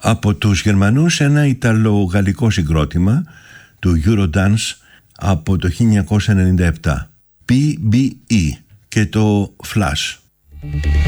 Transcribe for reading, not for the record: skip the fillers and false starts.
Από τους Γερμανούς ένα ιταλο-γαλλικό συγκρότημα του Eurodance από το 1997, PBE, και το Flash.